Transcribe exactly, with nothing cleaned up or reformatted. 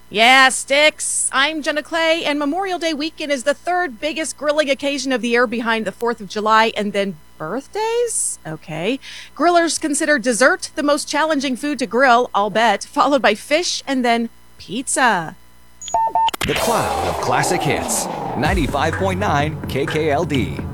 Yeah, Sticks. I'm Jenna Clay, and Memorial Day weekend is the third biggest grilling occasion of the year behind the fourth of July and then birthdays? Okay. Grillers consider dessert the most challenging food to grill, I'll bet, followed by fish and then pizza. The Cloud of Classic Hits. ninety-five point nine K K L D.